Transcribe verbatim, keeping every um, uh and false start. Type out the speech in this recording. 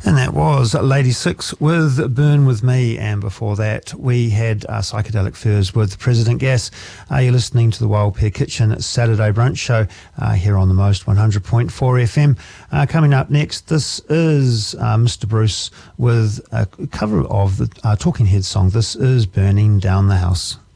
And that was Lady Six with Burn With Me, and before that we had uh, Psychedelic Furs with President Gas. Uh, you're listening to the Wild Pear Kitchen Saturday Brunch Show uh, here on the Most one hundred point four F M. Uh, coming up next, this is uh, Mister Bruce with a cover of the uh, Talking Heads song. This is Burning Down the House.